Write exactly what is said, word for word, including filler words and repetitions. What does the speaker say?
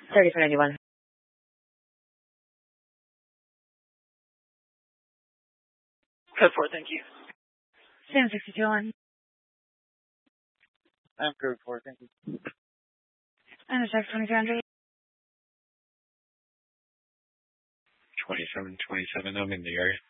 thirty-four ninety-one. Code four, thank you. Sam sixty-two one. I'm code four, thank you. And the check twenty-three hundred. twenty-seven twenty-seven, I'm in the area.